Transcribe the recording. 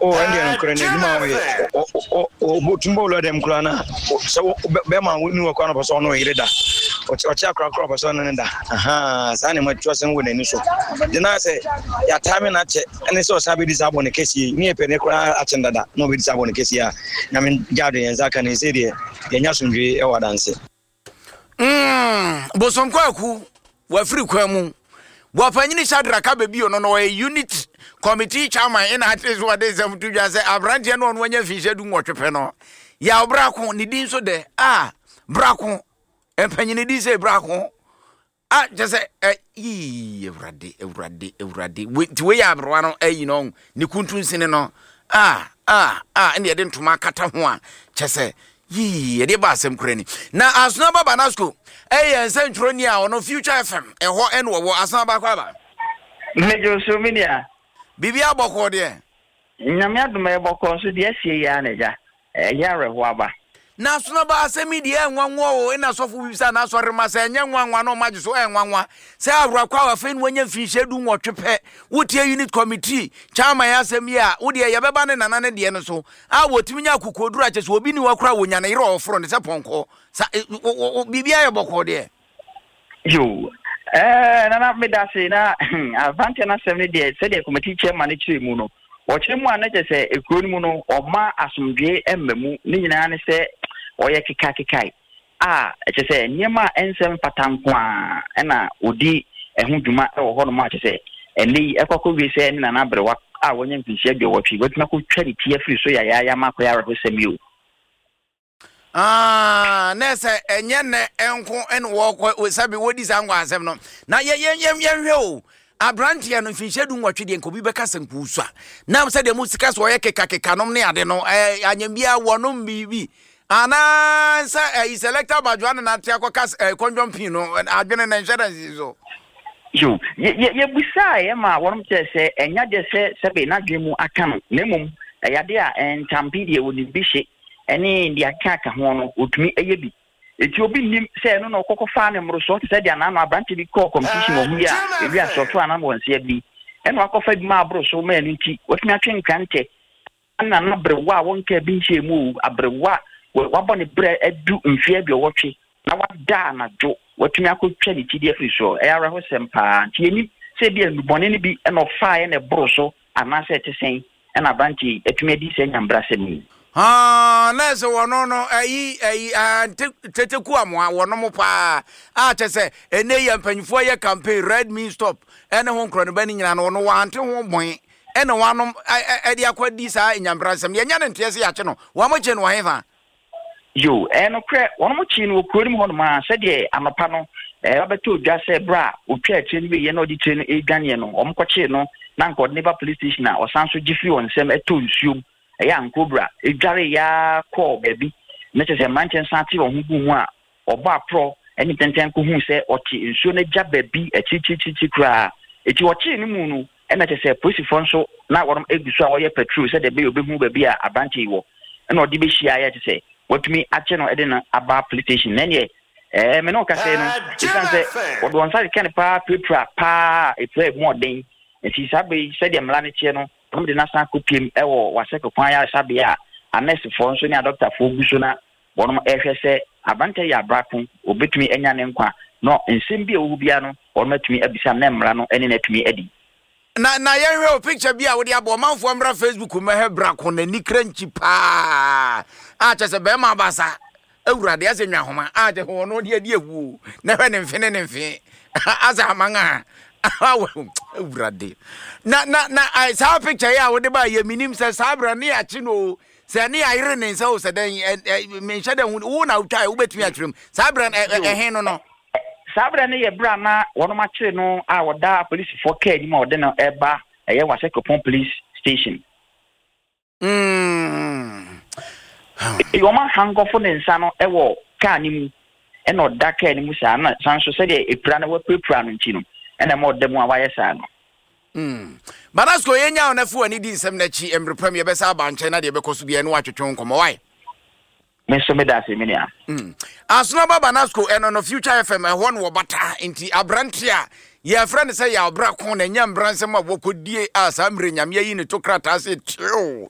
Oh, Indian Korean, Botumbo, them Krana, so Bema, we knew a corner of Sono Irida, or Chakra crop of Son and aha, Sandy might trust him with an issue. Then I say, ya time and it's so Sabi disabon a case, near Penecra Achenda, nobody disabon a case here. I mean, Gadi and Zakan is idiot, the Yasunji or dance. Bosom Kwaku, were free Kwamu. Wapanyini Shadraka baby on a unit committee chairman in at least what is them to just say Abrantian on when you fish do watch a penno. Ya Braco, Nidin so de Braco, and Panini say Braco. Just say, Evradi, with way up one, you know, Nikuntun Sineno. And you didn't to my Catamua. Just say, ye, the Bassam Cranny. Now, as no Banasco. Centronia on Future FM, and what and what was not Bacaba. Major Suminia. Bibia Boko, dear. Namia may Boko, so yes, Yanaja, a Yara Waba. Now, Snowba send me the end one war in a soft with San Aswaremas and young one on Majiso and one. Say, I require a friend when you fish, do what you pay. Would your unit committee, Chama Yasemia, would you ever ban and another Diana so? I would Timia Kukodratches will be new crowd when you're a front is a ponko. Bibia Boko, dear. You, and I'm made that say, Avantana 70 days, said the committee chairman, Muno. Watch him one, let us say, a good muno or ma asumge and memu, Nina say, or Yakikakai. It is a Nima Ensem Patankwa, and Udi, and whom you might or Honma say, and Lee Echo be saying an abra. I want you to share your watch, but not could tell it here free, so I am a player who send you. Nessa, and Yan and walk with Sabi Woodies and was no. Now, yeah. Abrantian and Fisher do what you didn't could be Becas and Pusa. Now said the Musicas were Canon, I don't know, Anyambia, one BB. Anna is elected by Joan and Tiacocas, Condom Pino, and Adrian and Shadow. You, beside Emma, one say, and ya just say, Sabina Gimu Akam, Nemum, a Yadia and Tampedia would be shit, and in the Akaka one would me a yebi. It will be say no Coco Fan and Rosso said, and I'm a branch of the core competition of me, if you are so far, and one CB. And I offered Marbro so many tea, what me a train can't take. And I'm not brewa, won't care be she move, a brewa, what bonny bread do in fear your watching. Now what darn a do, what me I could tell it to free show, era was some part, Jenny said, dear, bonny be and of fire and a broso, and I said to say, and a branch, it made this and brassing me. Let's one no, Tetequam, one more pa. Just say, a nay and penny for your campaign, red mean stop, and a home chronobening and on one to one point, and a one at the aqua disa in Yambrasam, Yan and Tessie Achano, one more gen whatever. You, and a crack, one more chin will call him on my said, yeah, I'm a panel, but two just say bra, who care to be, you know, the train a Ganiano, or Mcochino, Nanko, never police station, or Sanso Gifu and Sam at 2 zoom. A young cobra, a jolly ya call baby, not as a mansion santi or who or bar pro, any tentan who say, or tea, soon a jab baby, a chichi cry. It's your chin moon, and that is a pussy fonso, not what I'm able to show your petrol, said the baby a banty war. And or dibishia to say, what to me, at channel Edina about politician, and ye, Menoka say, you can say, what one side can pa, a play more day, and she said, I'm Lani channel. From the national cooking, was a choir Sabia, a nest for Sonia Doctor Fogusona, one of FSA, Abante ya Bracon, or bet me any anqua, no, in Simbia Ubiano, or met me a Bisa Nemrano, and in it me Eddie. Now, I picture be out the Abomount from Facebook who may have Bracon and Nicrenchi pa. Just a Bema Bassa. Oh, Radias in Yahoma, I don't know, dear woo, never infinite, as a manga. Brady. I saw a picture. I would buy your minimum says Sabra near Chino. Say near Iron and so said, and mentioned would own out. I bet me at room. Sabra and a hen or no. Sabra near Brana, one of my children, I would die police for care more than a bar. I was a Copon police station. Your man hung off on the son of a war, canning, and not dark animals. Sanso said a plan of a plan in Chino. And I'm more than one wire son. But that's going on a fool and it is some that she and premier best about China because to be and watch a chunk come away. Mr. Medasi, as no Banasco and on a Future FM, I want Wabata into Abrantia. Your friend say, I'll brack on and young bransom of what could be as I'm bringing me in to crat as it.